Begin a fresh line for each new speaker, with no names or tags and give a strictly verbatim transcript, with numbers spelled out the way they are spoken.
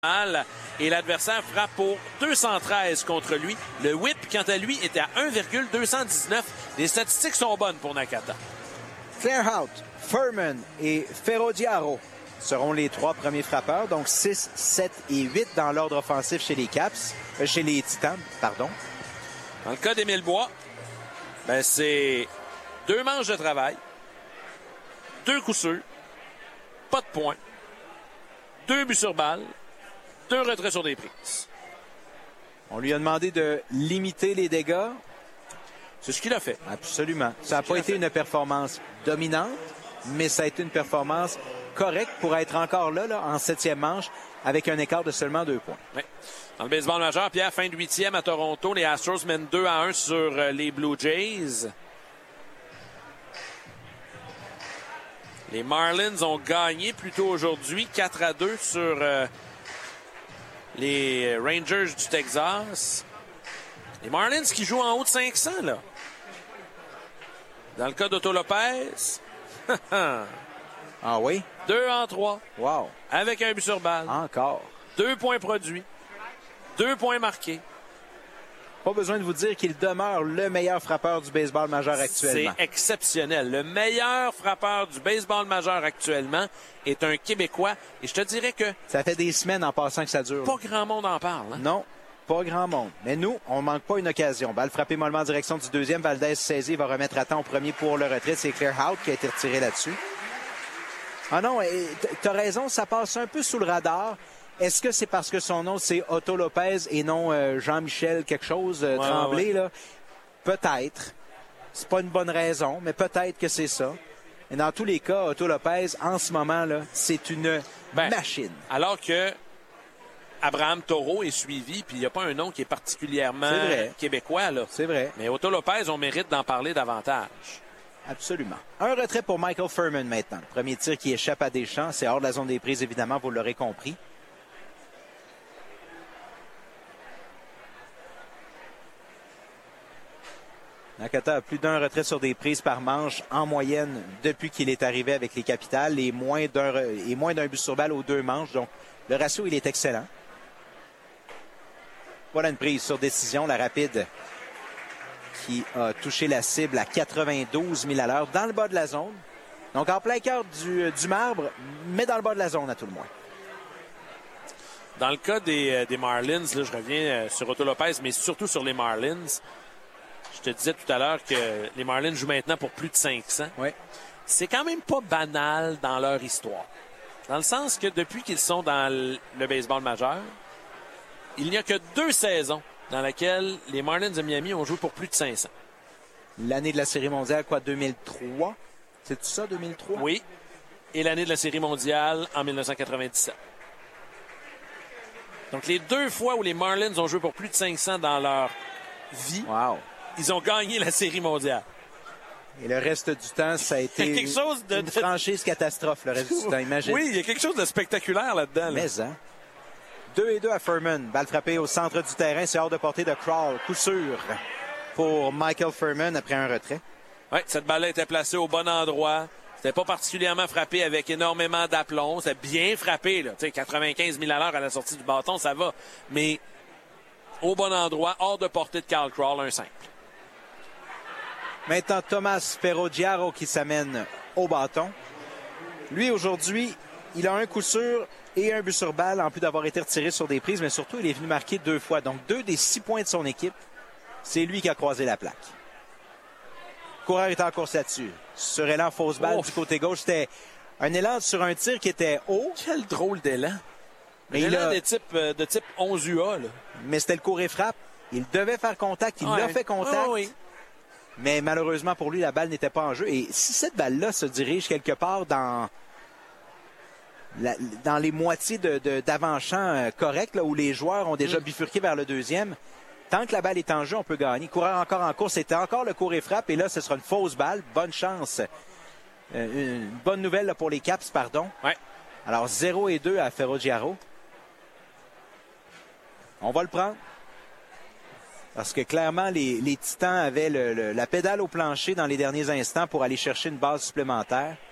Et l'adversaire frappe pour deux cent treize contre lui. Le whip, quant à lui, était à un virgule deux cent dix-neuf. Les statistiques sont bonnes pour Nakata.
Clearhout, Furman et Ferro-Diaro seront les trois premiers frappeurs, donc six, sept et huit dans l'ordre offensif chez les Caps, euh, chez les Titans, pardon.
Dans le cas d'Émile Bois, ben c'est deux manches de travail, deux coups sûrs, pas de points, deux buts sur balle, deux retraits sur des prises.
On lui a demandé de limiter les dégâts.
C'est ce qu'il a fait.
Absolument. Ça n'a pas été une performance dominante, mais ça a été une performance correcte pour être encore là, là en septième manche, avec un écart de seulement deux points.
Oui. Dans le baseball majeur, Pierre, fin de huitième à Toronto, les Astros mènent deux à un sur euh, les Blue Jays. Les Marlins ont gagné plus tôt aujourd'hui, quatre à deux sur euh, les Rangers du Texas. Les Marlins qui jouent en haut de cinq cents, là. Dans le cas d'Otto Lopez,
ah oui?
deux en trois.
Wow.
Avec un but sur balle.
Encore.
Deux points produits. Deux points marqués.
Pas besoin de vous dire qu'il demeure le meilleur frappeur du baseball majeur actuellement.
C'est exceptionnel. Le meilleur frappeur du baseball majeur actuellement est un Québécois. Et je te dirais que...
Ça fait des semaines en passant que ça dure.
Pas grand monde en parle. Hein?
Non, pas grand monde. Mais nous, on ne manque pas une occasion. Balle frappée mollement en direction du deuxième. Valdez saisi, va remettre à temps au premier pour le retrait. C'est Clearhout qui a été retiré là-dessus. Ah non, t'as raison, ça passe un peu sous le radar. Est-ce que c'est parce que son nom, c'est Otto Lopez et non euh, Jean-Michel quelque chose, euh,
ouais,
Tremblay,
ouais.
là? Peut-être. C'est pas une bonne raison, mais peut-être que c'est ça. Et dans tous les cas, Otto Lopez, en ce moment, là, c'est une ben, machine.
Alors que Abraham Taureau est suivi, puis il n'y a pas un nom qui est particulièrement
vrai.
québécois, là.
C'est vrai.
Mais Otto Lopez, on mérite d'en parler davantage.
Absolument. Un retrait pour Michael Furman maintenant. Premier tir qui échappe à Deschamps. C'est hors de la zone des prises, évidemment, vous l'aurez compris. Nakata a plus d'un retrait sur des prises par manche en moyenne depuis qu'il est arrivé avec les Capitals et moins d'un, et moins d'un but sur balle aux deux manches. Donc, le ratio, il est excellent. Voilà une prise sur décision, la rapide qui a touché la cible à quatre-vingt-douze milles à l'heure dans le bas de la zone. Donc, en plein cœur du, du marbre, mais dans le bas de la zone à tout le moins.
Dans le cas des, des Marlins, là, je reviens sur Otto Lopez, mais surtout sur les Marlins. Je te disais tout à l'heure que les Marlins jouent maintenant pour plus de cinq cents.
Oui.
C'est quand même pas banal dans leur histoire. Dans le sens que depuis qu'ils sont dans le baseball majeur, il n'y a que deux saisons dans lesquelles les Marlins de Miami ont joué pour plus de cinq cents.
L'année de la Série mondiale, quoi, deux mille trois? C'est-tu ça, deux mille trois?
Oui. Et l'année de la Série mondiale en dix-neuf cent quatre-vingt-dix-sept. Donc, les deux fois où les Marlins ont joué pour plus de cinq cents dans leur vie,
wow.
Ils ont gagné la Série mondiale.
Et le reste du temps, ça a été
quelque chose de,
une franchise catastrophe, le reste du temps, imagine.
Oui, il y a quelque chose de spectaculaire là-dedans. Là.
Mais, hein? deux et deux à Furman. Balle frappée au centre du terrain. C'est hors de portée de Crawl. Coup sûr pour Michael Furman après un retrait.
Oui, cette balle-là était placée au bon endroit. C'était pas particulièrement frappé avec énormément d'aplomb. C'était bien frappé, là. Tu sais, quatre-vingt-quinze milles à l'heure à la sortie du bâton, ça va. Mais au bon endroit, hors de portée de Carl Crawl, un simple.
Maintenant, Thomas Ferro-Diaro qui s'amène au bâton. Lui, aujourd'hui, il a un coup sûr et un but sur balle, en plus d'avoir été retiré sur des prises, mais surtout, il est venu marquer deux fois. Donc, deux des six points de son équipe, c'est lui qui a croisé la plaque. Coureur est en course là-dessus. Sur élan, fausse balle
oh.
du côté gauche. C'était un élan sur un tir qui était haut.
Quel drôle d'élan.
Mais
un
il
élan
a...
de type, de type onze U A, là.
Mais c'était le court et frappe. Il devait faire contact. Il
ouais.
l'a fait contact.
Oh, oui.
Mais malheureusement pour lui, la balle n'était pas en jeu. Et si cette balle-là se dirige quelque part dans, la, dans les moitiés de, de, d'avant-champ euh, corrects, là, où les joueurs ont déjà mm. bifurqué vers le deuxième, tant que la balle est en jeu, on peut gagner. Coureur encore en course, c'était encore le court et frappe. Et là, ce sera une fausse balle. Bonne chance. Euh, une bonne nouvelle là, pour les Caps, pardon.
Ouais.
Alors, zéro et deux à Ferro-Diaro. On va le prendre. Parce que clairement, les, les Titans avaient le, le, la pédale au plancher dans les derniers instants pour aller chercher une base supplémentaire.